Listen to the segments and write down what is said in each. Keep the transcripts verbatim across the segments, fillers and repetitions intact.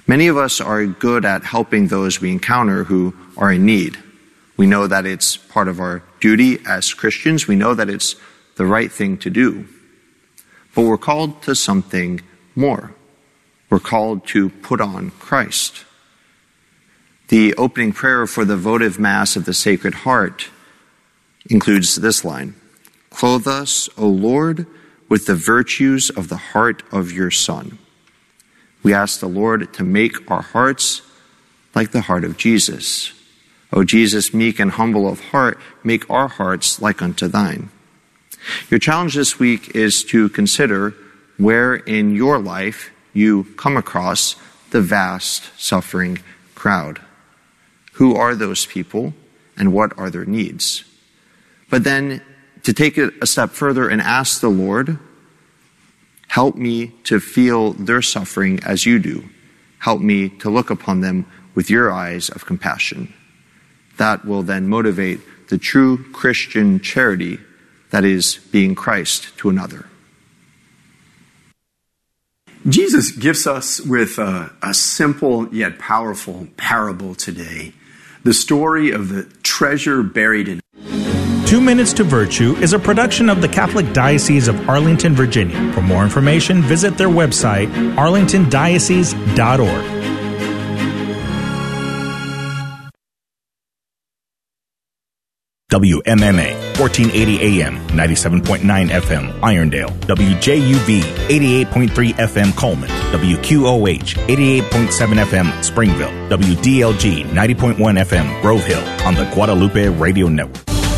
Many of us are good at helping those we encounter who are in need. We know that it's part of our duty as Christians. We know that it's the right thing to do. But we're called to something more. We're called to put on Christ. The opening prayer for the votive Mass of the Sacred Heart includes this line: "Clothe us, O Lord, with the virtues of the heart of your Son." We ask the Lord to make our hearts like the heart of Jesus. O Jesus, meek and humble of heart, make our hearts like unto thine. Your challenge this week is to consider where in your life you come across the vast suffering crowd. Who are those people and what are their needs? But then to take it a step further and ask the Lord, help me to feel their suffering as you do. Help me to look upon them with your eyes of compassion. That will then motivate the true Christian charity that is being Christ to another. Jesus gives us with a, a simple yet powerful parable today, the story of the treasure buried in. Two Minutes to Virtue is a production of the Catholic Diocese of Arlington, Virginia. For more information, visit their website, arlington diocese dot org. W M M A, fourteen eighty A M, ninety-seven point nine F M, Irondale. W J U V, eighty-eight point three F M, Coleman. W Q O H, eighty-eight point seven F M, Springville. W D L G, ninety point one F M, Grove Hill, on the Guadalupe Radio Network.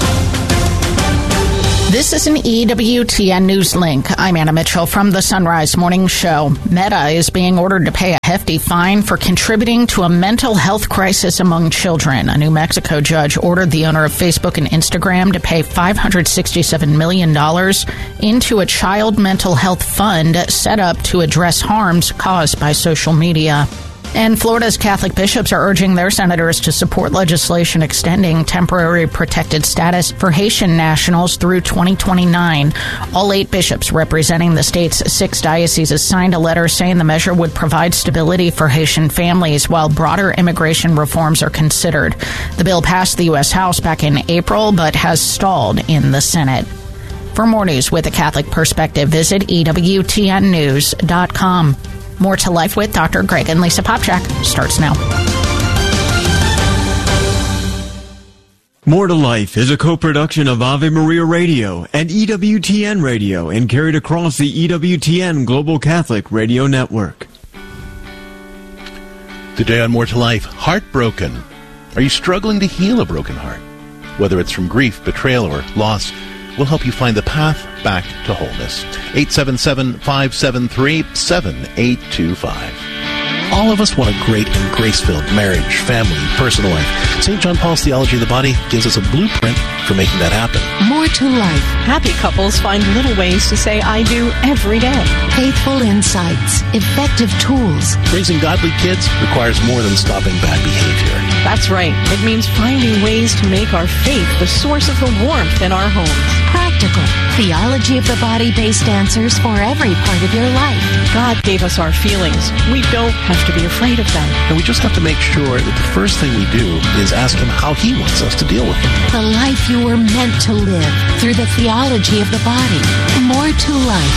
This is an E W T N News Link. I'm Anna Mitchell from the Sunrise Morning Show. Meta is being ordered to pay a hefty fine for contributing to a mental health crisis among children. A New Mexico judge ordered the owner of Facebook and Instagram to pay five hundred sixty-seven million dollars into a child mental health fund set up to address harms caused by social media. And Florida's Catholic bishops are urging their senators to support legislation extending temporary protected status for Haitian nationals through twenty twenty-nine. All eight bishops representing the state's six dioceses signed a letter saying the measure would provide stability for Haitian families while broader immigration reforms are considered. The bill passed the U S House back in April but has stalled in the Senate. For more news with a Catholic perspective, visit E W T N news dot com. More to Life with Doctor Greg and Lisa Popchak starts now. More to Life is a co-production of Ave Maria Radio and E W T N Radio and carried across the E W T N Global Catholic Radio Network. Today on More to Life, heartbroken. Are you struggling to heal a broken heart? Whether it's from grief, betrayal, or loss, we'll help you find the path back to wholeness. eight seven seven, five seven three, seven eight two five. All of us want a great and grace-filled marriage, family, personal life. Saint John Paul's Theology of the Body gives us a blueprint for making that happen. More to Life. Happy couples find little ways to say I do every day. Faithful insights. Effective tools. Raising godly kids requires more than stopping bad behavior. That's right. It means finding ways to make our faith the source of the warmth in our homes. Practical. Theology of the Body-based answers for every part of your life. God gave us our feelings. We don't have to be afraid of them. And we just have to make sure that the first thing we do is ask Him how He wants us to deal with them. The life you were meant to live through the theology of the body. More to Life.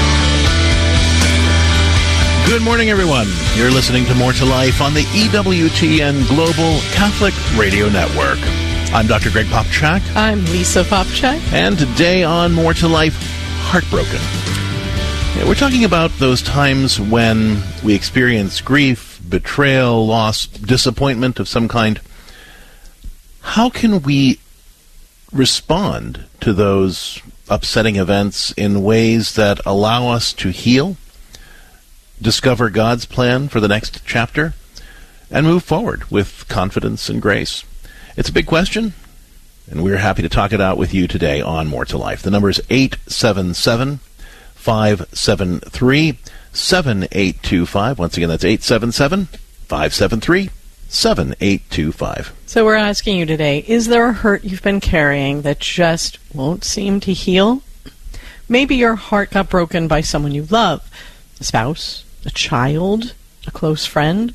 Good morning, everyone. You're listening to More to Life on the E W T N Global Catholic Radio Network. I'm Doctor Greg Popchak. I'm Lisa Popchak. And today on More to Life, heartbroken. Yeah, we're talking about those times when we experience grief, betrayal, loss, disappointment of some kind. How can we respond to those upsetting events in ways that allow us to heal, discover God's plan for the next chapter, and move forward with confidence and grace? It's a big question, and we're happy to talk it out with you today on More to Life. The number is eight seven seven, five seven three, seven eight two five. Once again, that's eight seven seven, five seven three, seven eight two five. So we're asking you today, is there a hurt you've been carrying that just won't seem to heal? Maybe your heart got broken by someone you love, a spouse, a child, a close friend,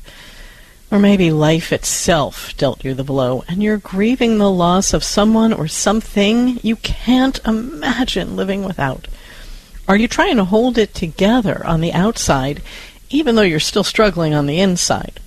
or maybe life itself dealt you the blow, and you're grieving the loss of someone or something you can't imagine living without. Are you trying to hold it together on the outside, even though you're still struggling on the inside?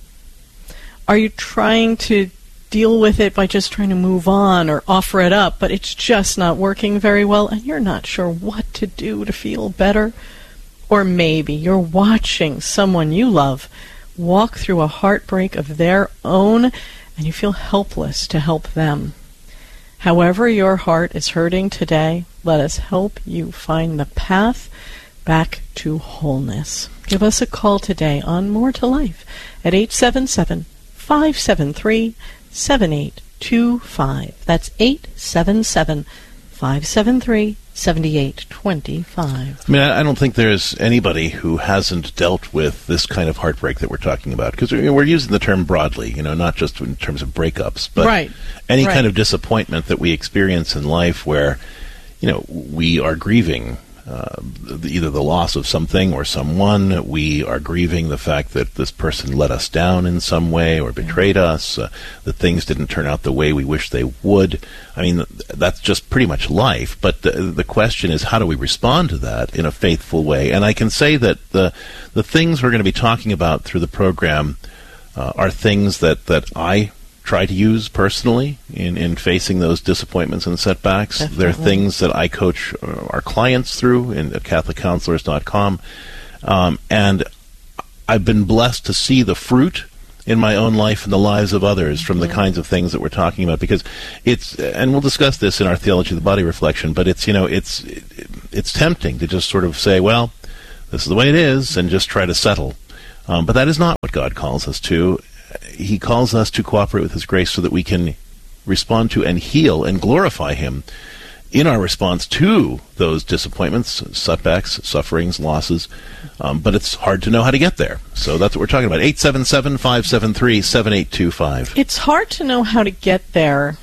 Are you trying to deal with it by just trying to move on or offer it up, but it's just not working very well, and you're not sure what to do to feel better? Or maybe you're watching someone you love walk through a heartbreak of their own, and you feel helpless to help them. However your heart is hurting today, let us help you find the path back to wholeness. Give us a call today on More to Life at eight seven seven, five seven three, seven eight two five. That's eight seven seven, five seven three, seven eight two five. I mean, I don't think there's anybody who hasn't dealt with this kind of heartbreak that we're talking about, because we're using the term broadly, you know, not just in terms of breakups, but right. any right. kind of disappointment that we experience in life where, you know, we are grieving uh, either the loss of something or someone. We are grieving the fact that this person let us down in some way or betrayed us, uh, that things didn't turn out the way we wish they would. I mean, that's just pretty much life. But the, the question is, how do we respond to that in a faithful way? And I can say that the the things we're going to be talking about through the program uh, are things that, that I try to use personally in, in facing those disappointments and setbacks. Definitely. They're things that I coach our clients through in, at Catholic Counselors dot com. Um, and I've been blessed to see the fruit in my own life and the lives of others from the kinds of things that we're talking about, because it's, and we'll discuss this in our Theology of the Body reflection, but it's, you know, it's, it's tempting to just sort of say, well, this is the way it is, and just try to settle. Um, but that is not what God calls us to. He calls us to cooperate with His grace so that we can respond to and heal and glorify Him in our response to those disappointments, setbacks, sufferings, losses. Um, but it's hard to know how to get there. So that's what we're talking about. eight seven seven, five seven three, seven eight two five. It's hard to know how to get there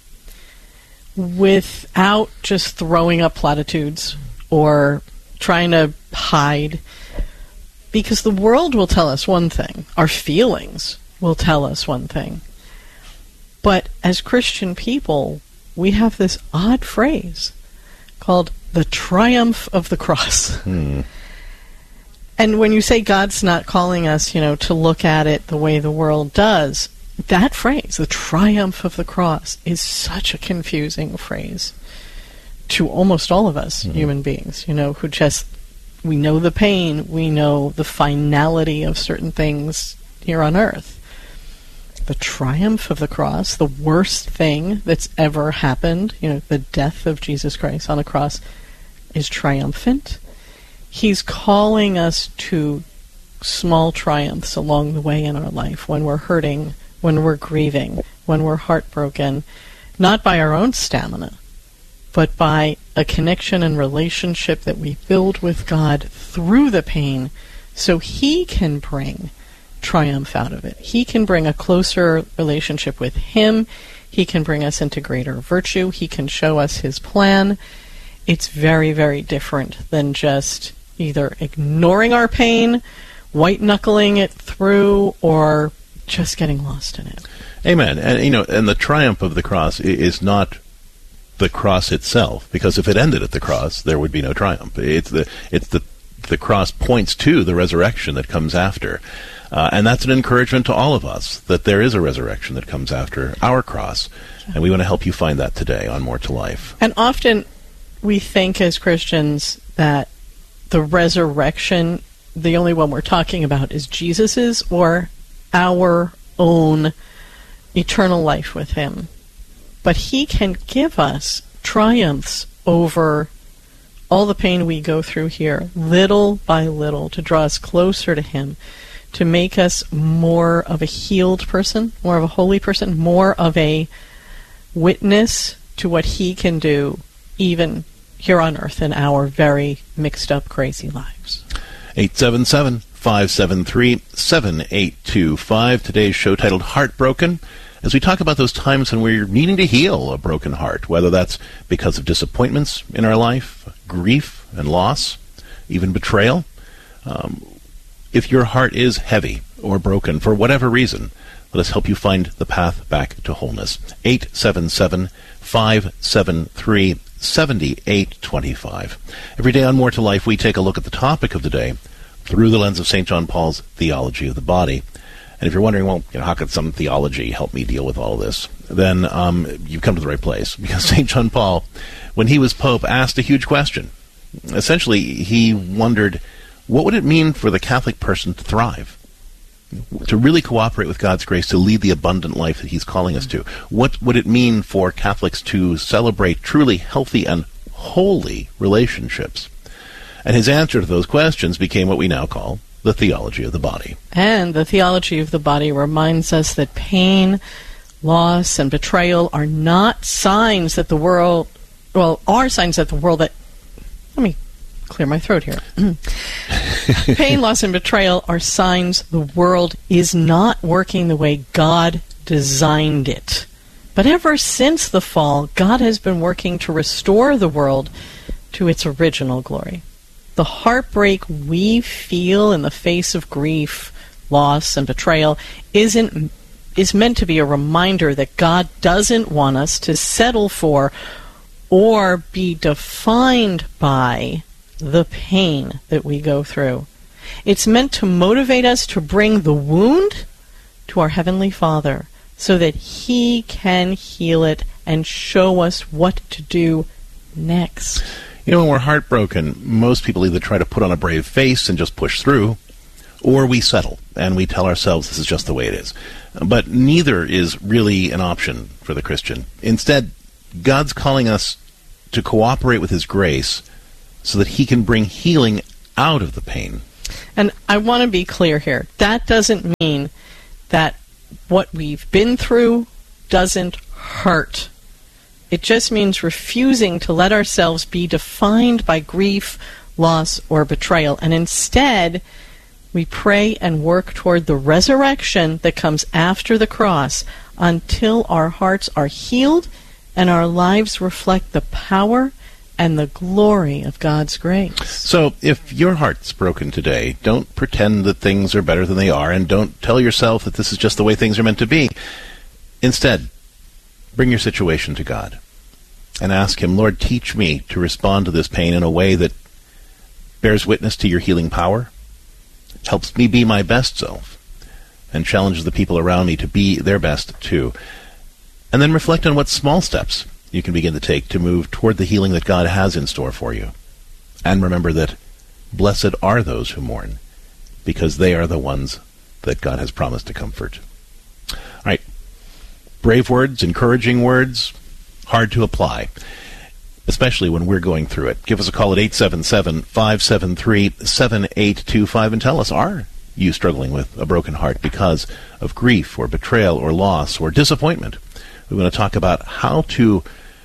without just throwing up platitudes or trying to hide, because the world will tell us one thing. Our feelings will tell us one thing. But as Christian people, we have this odd phrase called the triumph of the cross. Hmm. And when you say God's not calling us, you know, to look at it the way the world does, that phrase, the triumph of the cross, is such a confusing phrase to almost all of us mm-hmm. human beings, you know, who just, we know the pain, we know the finality of certain things here on earth. The triumph of the cross, the worst thing that's ever happened, you know, the death of Jesus Christ on a cross, is triumphant. He's calling us to small triumphs along the way in our life when we're hurting, when we're grieving, when we're heartbroken, not by our own stamina, but by a connection and relationship that we build with God through the pain, so He can bring triumph out of it. He can bring a closer relationship with Him. He can bring us into greater virtue. He can show us His plan. It's very, very different than just either ignoring our pain, white-knuckling it through, or just getting lost in it. Amen. And, you know, and the triumph of the cross is not the cross itself, because if it ended at the cross, there would be no triumph. It's the, it's the, the cross points to the resurrection that comes after. Uh, and that's an encouragement to all of us, that there is a resurrection that comes after our cross. And we want to help you find that today on More to Life. And often we think as Christians that the resurrection, the only one we're talking about is Jesus's or our own eternal life with Him. But He can give us triumphs over all the pain we go through here, little by little, to draw us closer to Him, to make us more of a healed person, more of a holy person, more of a witness to what He can do, even here on earth in our very mixed up, crazy lives. eight seven seven, five seven three, seven eight two five. Today's show titled Heartbroken, as we talk about those times when we're needing to heal a broken heart, whether that's because of disappointments in our life, grief and loss, even betrayal. Um, If your heart is heavy or broken for whatever reason, let us help you find the path back to wholeness. eight seven seven, five seven three, seven eight two five. Every day on More to Life, we take a look at the topic of the day through the lens of Saint John Paul's theology of the body. And if you're wondering, well, you know, how could some theology help me deal with all of this? Then um, you've come to the right place. Because Saint John Paul, when he was Pope, asked a huge question. Essentially, he wondered, what would it mean for the Catholic person to thrive? To really cooperate with God's grace, to lead the abundant life that he's calling us to? What would it mean for Catholics to celebrate truly healthy and holy relationships? And his answer to those questions became what we now call the theology of the body. And the theology of the body reminds us that pain, loss, and betrayal are not signs that the world, well, are signs that the world that, let me clear my throat here. Pain, loss, and betrayal are signs the world is not working the way God designed it. But ever since the fall, God has been working to restore the world to its original glory. The heartbreak we feel in the face of grief, loss, and betrayal isn't is meant to be a reminder that God doesn't want us to settle for or be defined by the pain that we go through. It's meant to motivate us to bring the wound to our Heavenly Father so that He can heal it and show us what to do next. You know, when we're heartbroken, most people either try to put on a brave face and just push through, or we settle and we tell ourselves this is just the way it is. But neither is really an option for the Christian. Instead, God's calling us to cooperate with His grace so that He can bring healing out of the pain. And I want to be clear here. That doesn't mean that what we've been through doesn't hurt. It just means refusing to let ourselves be defined by grief, loss, or betrayal. And instead, we pray and work toward the resurrection that comes after the cross until our hearts are healed and our lives reflect the power and the glory of God's grace. So, if your heart's broken today, don't pretend that things are better than they are, and don't tell yourself that this is just the way things are meant to be. Instead, bring your situation to God and ask Him, Lord, teach me to respond to this pain in a way that bears witness to your healing power, helps me be my best self, and challenges the people around me to be their best too. And then reflect on what small steps you can begin to take to move toward the healing that God has in store for you. And remember that blessed are those who mourn, because they are the ones that God has promised to comfort. All right. Brave words, encouraging words, hard to apply, especially when we're going through it. Give us a call at eight seven seven, five seven three, seven eight two five and tell us, are you struggling with a broken heart because of grief or betrayal or loss or disappointment? We want to talk about how to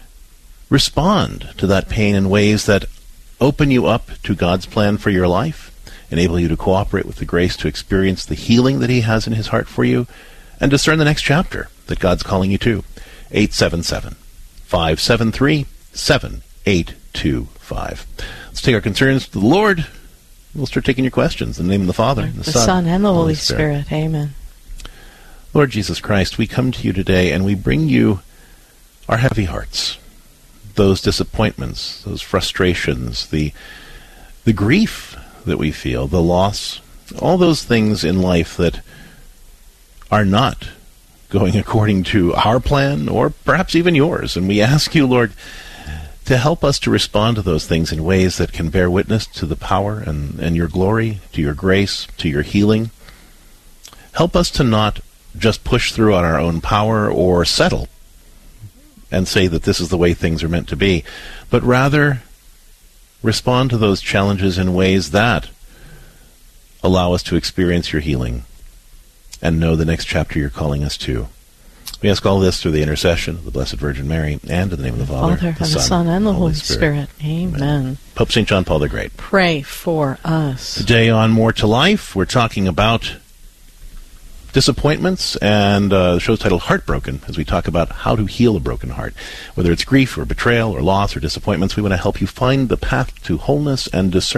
respond to that pain in ways that open you up to God's plan for your life, enable you to cooperate with the grace to experience the healing that He has in His heart for you, and discern the next chapter that God's calling you to. eight seven seven, five seven three, seven eight two five. Let's take our concerns to the Lord. We'll start taking your questions in the name of the Father, and the, the Son, Son, and the Holy Spirit. Spirit. Amen. Lord Jesus Christ, we come to you today and we bring you our heavy hearts, those disappointments, those frustrations, the the grief that we feel, the loss, all those things in life that are not going according to our plan or perhaps even yours. And we ask you, Lord, to help us to respond to those things in ways that can bear witness to the power and, and your glory, to your grace, to your healing. Help us to not just push through on our own power or settle and say that this is the way things are meant to be, but rather respond to those challenges in ways that allow us to experience your healing and know the next chapter you're calling us to. We ask all this through the intercession of the Blessed Virgin Mary, and in the name of the Father, Father, the and the Son, and the Holy Spirit. Spirit. Amen. Amen. Pope Saint John Paul the Great, pray for us. Today on More to Life, we're talking about disappointments, and uh, the show's titled Heartbroken, as we talk about how to heal a broken heart. Whether it's grief or betrayal or loss or disappointments, we want to help you find the path to wholeness and discern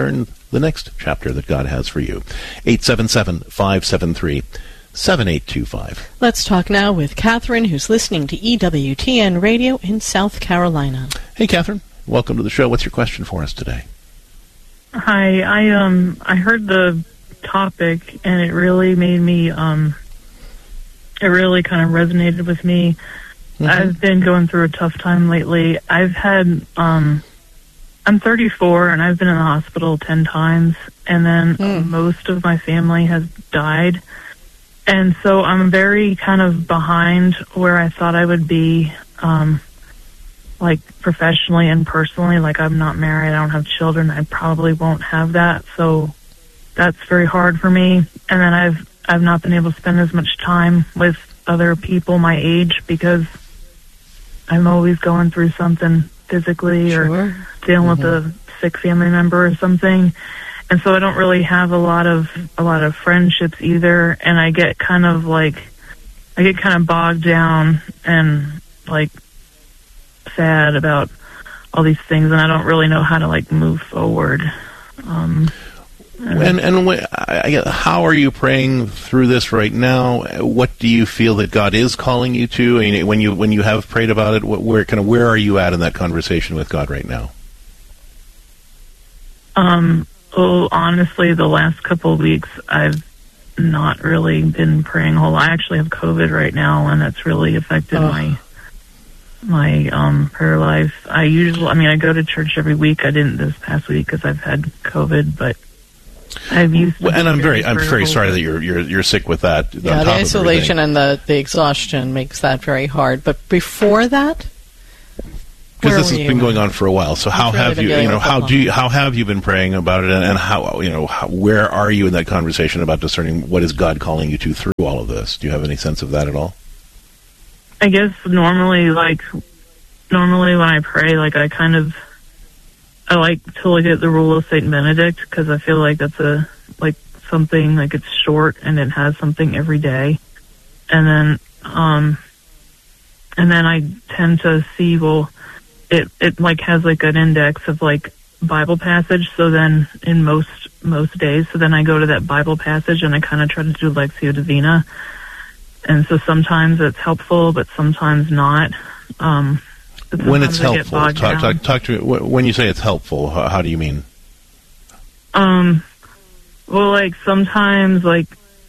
the next chapter that God has for you. eight seven seven, five seven three, seven eight two five. Let's talk now with Catherine, who's listening to E W T N Radio in South Carolina. Hey, Catherine. Welcome to the show. What's your question for us today? Hi. I um I heard the topic, and it really made me, um it really kind of resonated with me. Mm-hmm. I've been going through a tough time lately. I've had, um I'm thirty-four, and I've been in the hospital ten times, and then mm. most of my family has died. And so I'm very kind of behind where I thought I would be, um, like professionally and personally. Like, I'm not married, I don't have children, I probably won't have that. So that's very hard for me. And then I've I've not been able to spend as much time with other people my age because I'm always going through something physically sure. or dealing mm-hmm. with a sick family member or something. And so I don't really have a lot of a lot of friendships either, and I get kind of like I get kind of bogged down and like sad about all these things, and I don't really know how to like move forward. Um, and and wh- I, how are you praying through this right now? What do you feel that God is calling you to? I mean, when you when you have prayed about it, what, where kind of where are you at in that conversation with God right now? Um. Well, honestly, the last couple of weeks, I've not really been praying a whole lot. I actually have COVID right now, and that's really affected oh. my my um, prayer life. I usually, I mean, I go to church every week. I didn't this past week because I've had COVID, but I've used. Well, and I'm very, I'm very sorry that you're you're you're sick with that. Yeah, the isolation and the the exhaustion makes that very hard. But before that. Because this has been going on for a while. So how really have you, you know, how do you, how have you been praying about it, and, and how, you know, how, where are you in that conversation about discerning what is God calling you to through all of this? Do you have any sense of that at all? I guess normally, like, normally when I pray, like, I kind of, I like to look at the rule of Saint Benedict, because I feel like that's a, like, something, like, it's short, and it has something every day. And then, um, and then I tend to see, well, It it like has like an index of like Bible passage. So then in most most days, so then I go to that Bible passage and I kind of try to do Lectio Divina. And so sometimes it's helpful, but sometimes not. Um, but when it's helpful, talk, talk talk talk to me. When you say it's helpful, how, how do you mean? Um, well, like sometimes like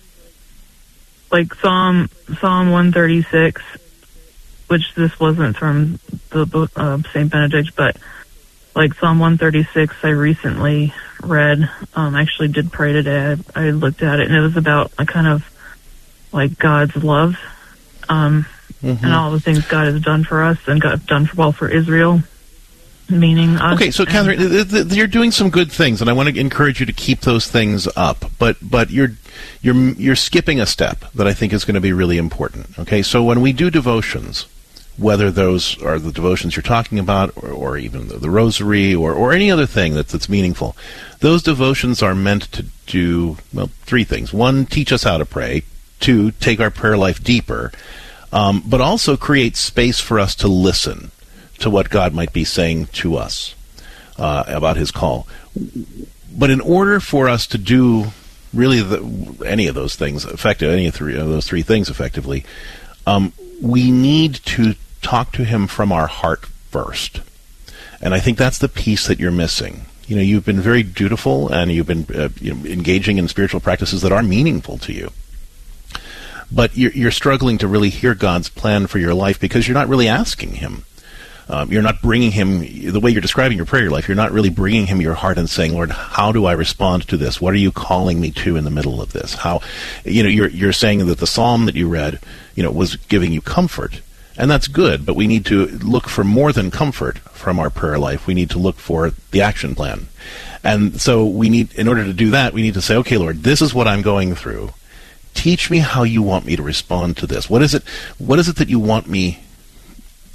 like Psalm Psalm one thirty-six. Which this wasn't from the book of uh, Saint Benedict, but like Psalm one thirty-six, I recently read. Um, actually, did pray today. I, I looked at it, and it was about a kind of like God's love, um, mm-hmm. and all the things God has done for us, and God done for, well for Israel, meaning us. Okay, so Catherine, th- th- you're doing some good things, and I want to encourage you to keep those things up. But but you're you're you're skipping a step that I think is going to be really important. Okay, so when we do devotions, whether those are the devotions you're talking about, or, or even the, the rosary, or, or any other thing that's, that's meaningful, those devotions are meant to do, well, three things. One, teach us how to pray. Two, take our prayer life deeper. Um, but also create space for us to listen to what God might be saying to us uh, about his call. But in order for us to do really the, any of those things effective, any of, three, of those three things effectively, um, we need to talk to him from our heart first. And I think that's the piece that you're missing. You know, you've been very dutiful, and you've been uh, you know, engaging in spiritual practices that are meaningful to you. But you're, you're struggling to really hear God's plan for your life because you're not really asking him. Um, you're not bringing him, the way you're describing your prayer life, you're not really bringing him your heart and saying, Lord, how do I respond to this? What are you calling me to in the middle of this? How, you know, you're, you're saying that the psalm that you read, you know, was giving you comfort. And that's good, but we need to look for more than comfort from our prayer life. We need to look for the action plan. And so we need, in order to do that, we need to say, okay, Lord, this is what I'm going through. Teach me how you want me to respond to this. What is it, what is it that you want me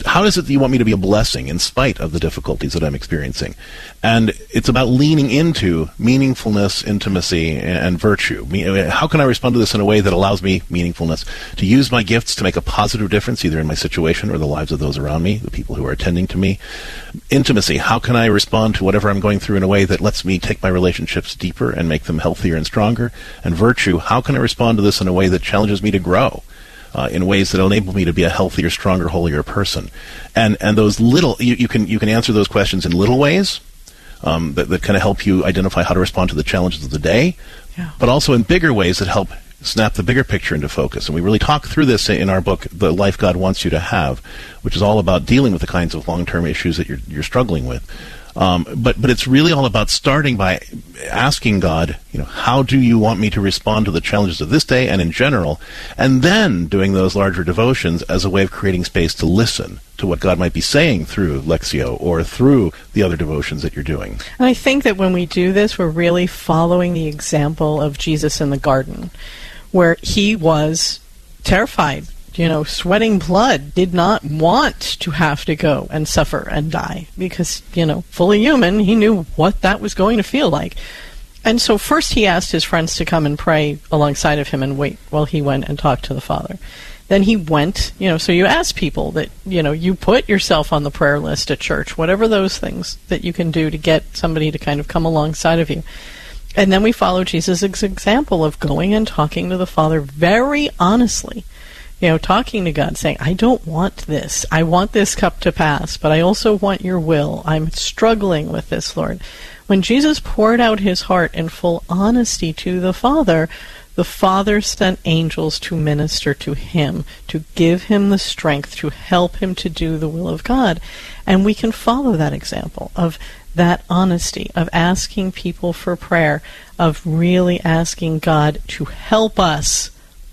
how is it that you want me to be a blessing in spite of the difficulties that I'm experiencing? And it's about leaning into meaningfulness, intimacy, and, and virtue. How can I respond to this in a way that allows me meaningfulness, to use my gifts to make a positive difference, either in my situation or the lives of those around me, the people who are attending to me? Intimacy, how can I respond to whatever I'm going through in a way that lets me take my relationships deeper and make them healthier and stronger? And virtue, how can I respond to this in a way that challenges me to grow? Uh, in ways that enable me to be a healthier, stronger, holier person. And and those little, you, you can you can answer those questions in little ways um, that, that kind of help you identify how to respond to the challenges of the day, yeah. but also in bigger ways that help snap the bigger picture into focus. And we really talk through this in our book, The Life God Wants You to Have, which is all about dealing with the kinds of long-term issues that you're you're struggling with. Um, but but it's really all about starting by asking God, you know, how do you want me to respond to the challenges of this day and in general, and then doing those larger devotions as a way of creating space to listen to what God might be saying through Lectio or through the other devotions that you're doing. And I think that when we do this, we're really following the example of Jesus in the garden, where he was terrified, you know, sweating blood, did not want to have to go and suffer and die because, you know, fully human, he knew what that was going to feel like. And so first he asked his friends to come and pray alongside of him and wait while he went and talked to the Father. Then he went, you know, so you ask people that, you know, you put yourself on the prayer list at church, whatever those things that you can do to get somebody to kind of come alongside of you. And then we follow Jesus' example of going and talking to the Father very honestly. You know, talking to God, saying, I don't want this. I want this cup to pass, but I also want your will. I'm struggling with this, Lord. When Jesus poured out his heart in full honesty to the Father, the Father sent angels to minister to him, to give him the strength, to help him to do the will of God. And we can follow that example of that honesty, of asking people for prayer, of really asking God to help us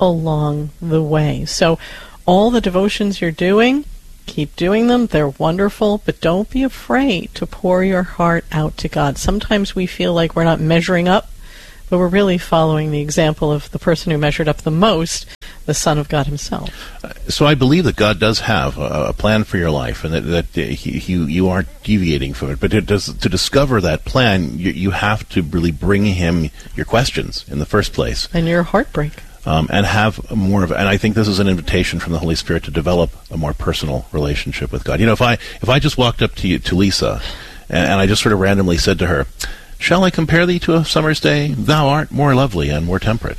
along the way. So all the devotions you're doing, keep doing them. They're wonderful, but don't be afraid to pour your heart out to God. Sometimes we feel like we're not measuring up, but we're really following the example of the person who measured up the most, the Son of God himself. So I believe that God does have a, a plan for your life, and that, that he, he, you aren't deviating from it. But it does, to discover that plan, you, you have to really bring him your questions in the first place. And your heartbreak. Um, and have more of, and I think this is an invitation from the Holy Spirit to develop a more personal relationship with God. You know, if I if I just walked up to you, to Lisa, and, and I just sort of randomly said to her, "Shall I compare thee to a summer's day? Thou art more lovely and more temperate."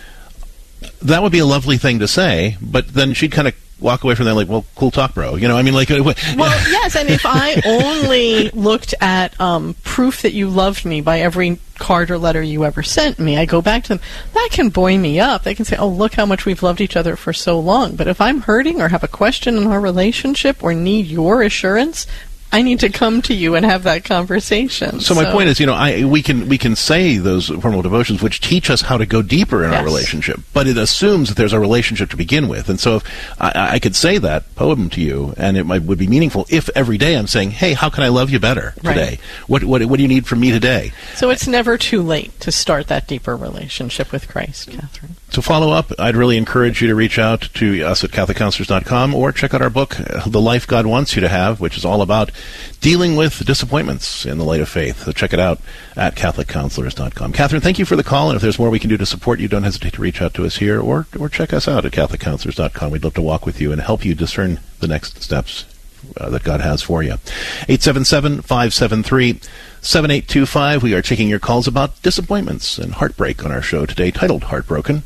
That would be a lovely thing to say, but then she'd kind of walk away from that like, well, cool talk, bro. You know, I mean, like... Well, yes, and if I only looked at um, proof that you loved me by every card or letter you ever sent me, I go back to them, that can buoy me up. They can say, oh, look how much we've loved each other for so long. But if I'm hurting or have a question in our relationship or need your assurance, I need to come to you and have that conversation. So, so my point is, you know, I, we can we can say those formal devotions which teach us how to go deeper in yes. our relationship, but it assumes that there's a relationship to begin with. And so if I, I could say that poem to you, and it might, would be meaningful if every day I'm saying, hey, how can I love you better today? Right. What, what what do you need from me today? So it's never too late to start that deeper relationship with Christ, Catherine. To follow up, I'd really encourage you to reach out to us at Catholic Counselors dot com or check out our book, The Life God Wants You to Have, which is all about dealing with disappointments in the light of faith. So check it out at Catholic Counselors dot com. Catherine, thank you for the call, and if there's more we can do to support you, don't hesitate to reach out to us here or, or check us out at Catholic Counselors dot com. We'd love to walk with you and help you discern the next steps uh, that God has for you. eight seven seven, five seven three, seven eight two five. We are taking your calls about disappointments and heartbreak on our show today, titled Heartbroken.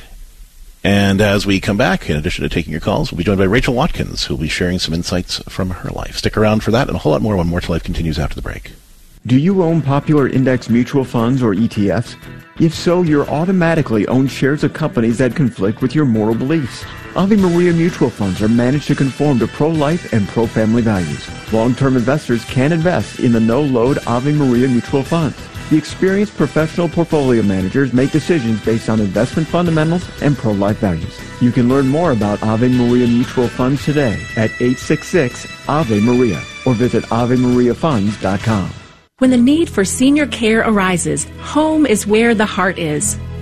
And as we come back, in addition to taking your calls, we'll be joined by Rachel Watkins, who will be sharing some insights from her life. Stick around for that and a whole lot more when More to Life continues after the break. Do you own popular index mutual funds or E T Fs? If so, you're automatically own shares of companies that conflict with your moral beliefs. Ave Maria mutual funds are managed to conform to pro-life and pro-family values. Long-term investors can invest in the no-load Ave Maria mutual funds. The experienced professional portfolio managers make decisions based on investment fundamentals and pro-life values. You can learn more about Ave Maria mutual funds today at eight six six, A V E Maria or visit ave maria funds dot com. When the need for senior care arises, home is where the heart is.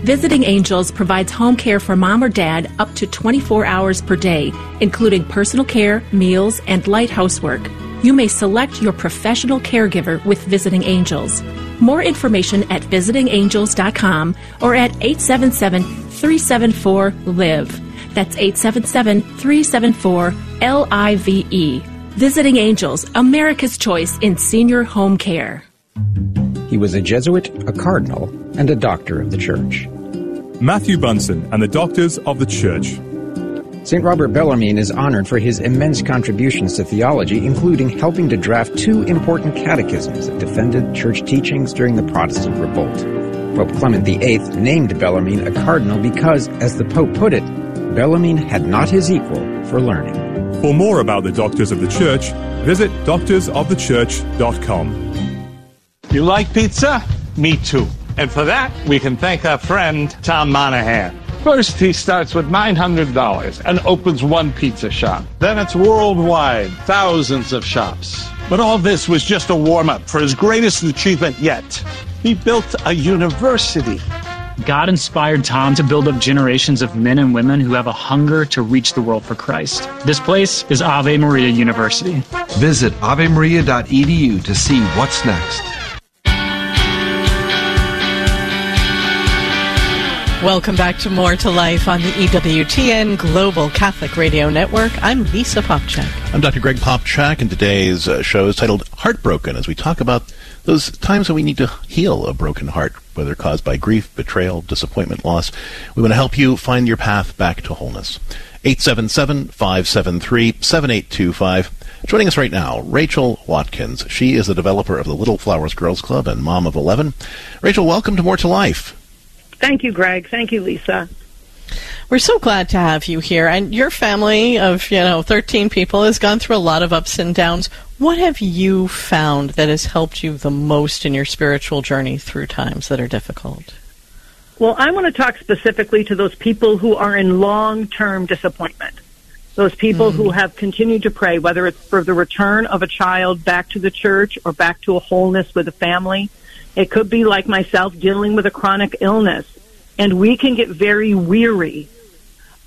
Visiting Angels provides home care for mom or dad up to twenty-four hours per day, including personal care, meals, and light housework. You may select your professional caregiver with Visiting Angels. More information at visiting angels dot com or at eight seven seven, three seven four, LIVE. That's eight seven seven, three seven four, L I V E. Visiting Angels, America's choice in senior home care. He was a Jesuit, a cardinal, and a doctor of the Church. Matthew Bunson and the Doctors of the Church. Saint Robert Bellarmine is honored for his immense contributions to theology, including helping to draft two important catechisms that defended church teachings during the Protestant revolt. Pope Clement the Eighth named Bellarmine a cardinal because, as the Pope put it, Bellarmine had not his equal for learning. For more about the Doctors of the Church, visit doctors of the church dot com. You like pizza? Me too. And for that, we can thank our friend, Tom Monahan. First, he starts with nine hundred dollars and opens one pizza shop. Then it's worldwide, thousands of shops. But all this was just a warm-up for his greatest achievement yet. He built a university. God inspired Tom to build up generations of men and women who have a hunger to reach the world for Christ. This place is Ave Maria University. Visit ave maria dot e d u to see what's next. Welcome back to More to Life on the E W T N Global Catholic Radio Network. I'm Lisa Popchak. I'm Doctor Greg Popchak, and today's uh, show is titled Heartbroken, as we talk about those times when we need to heal a broken heart, whether caused by grief, betrayal, disappointment, loss. We want to help you find your path back to wholeness. eight seven seven, five seven three, seven eight two five. Joining us right now, Rachel Watkins. She is the developer of the Little Flowers Girls Club and mom of eleven. Rachel, welcome to More to Life. Thank you, Greg. Thank you, Lisa. We're so glad to have you here. And your family of, you know, thirteen people has gone through a lot of ups and downs. What have you found that has helped you the most in your spiritual journey through times that are difficult? Well, I want to talk specifically to those people who are in long-term disappointment. Those people mm. who have continued to pray, whether it's for the return of a child back to the church or back to a wholeness with a family. It could be like myself dealing with a chronic illness. And we can get very weary